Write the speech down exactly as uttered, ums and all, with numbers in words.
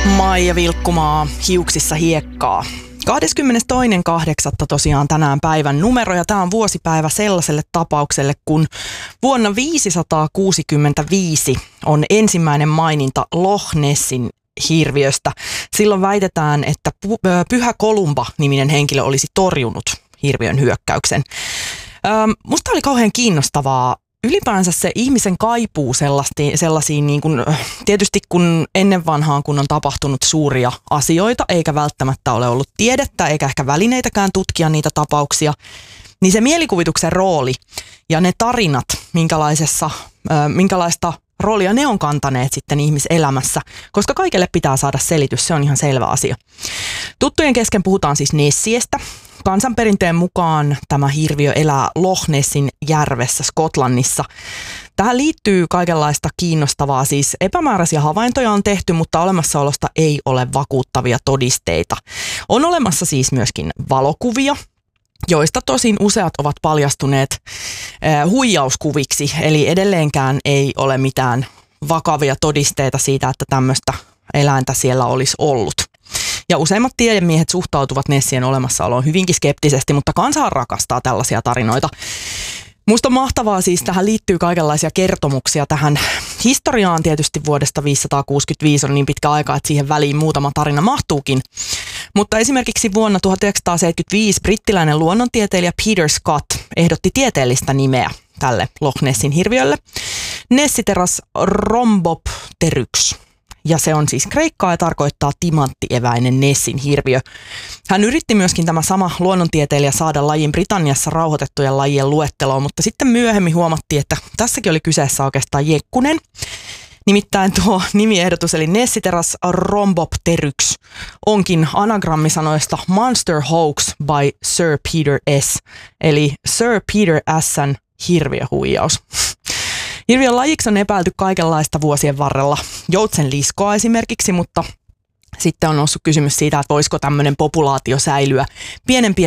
Maija Vilkkumaa, hiuksissa hiekkaa. kahdeskymmenestoinen kahdeksatta tosiaan tänään päivän numero, ja tämä on vuosipäivä sellaiselle tapaukselle, kun vuonna viisisataakuusikymmentäviisi on ensimmäinen maininta Loch Nessin hirviöstä. Silloin väitetään, että Pyhä Kolumba-niminen henkilö olisi torjunut hirviön hyökkäyksen. Ähm, musta oli kauhean kiinnostavaa ylipäänsä se ihmisen kaipuu sellaisiin, niin kuin, tietysti kun ennen vanhaan, kun on tapahtunut suuria asioita, eikä välttämättä ole ollut tiedettä, eikä ehkä välineitäkään tutkia niitä tapauksia, niin se mielikuvituksen rooli ja ne tarinat, minkälaisessa, äh, minkälaista roolia ne on kantaneet sitten ihmiselämässä, koska kaikelle pitää saada selitys, se on ihan selvä asia. Tuttujen kesken puhutaan siis Nessiestä. Kansanperinteen mukaan tämä hirviö elää Loch Nessin järvessä Skotlannissa. Tähän liittyy kaikenlaista kiinnostavaa, siis epämääräisiä havaintoja on tehty, mutta olemassaolosta ei ole vakuuttavia todisteita. On olemassa siis myöskin valokuvia, joista tosin useat ovat paljastuneet eh, huijauskuviksi, eli edelleenkään ei ole mitään vakavia todisteita siitä, että tämmöistä eläintä siellä olisi ollut. Ja useimmat tiedemiehet suhtautuvat Nessien olemassaoloon hyvinkin skeptisesti, mutta kansa rakastaa tällaisia tarinoita. Musta on mahtavaa, siis tähän liittyy kaikenlaisia kertomuksia. Tähän historiaan tietysti vuodesta viisisataakuusikymmentäviisi on niin pitkä aika, että siihen väliin muutama tarina mahtuukin. Mutta esimerkiksi vuonna tuhatyhdeksänsataaseitsemänkymmentäviisi brittiläinen luonnontieteilijä Peter Scott ehdotti tieteellistä nimeä tälle Loch Nessin hirviölle. Nessiteras rhombopteryx. Ja se on siis kreikkaa ja tarkoittaa timanttieväinen Nessin hirviö. Hän yritti myöskin tämä sama luonnontieteilijä saada lajin Britanniassa rauhoitettujen lajien luetteloon, mutta sitten myöhemmin huomattiin, että tässäkin oli kyseessä oikeastaan jekkunen. Nimittäin tuo nimiehdotus eli Nessiteras rhombopteryx onkin anagrammisanoista Monster Hoax by Sir Peter S. Eli Sir Peter S:n hirviöhuijaus. Hirviön lajiksi on epäilty kaikenlaista vuosien varrella. Joutsenliskoa esimerkiksi, mutta sitten on noussut kysymys siitä, että voisiko tämmöinen populaatio säilyä pienempien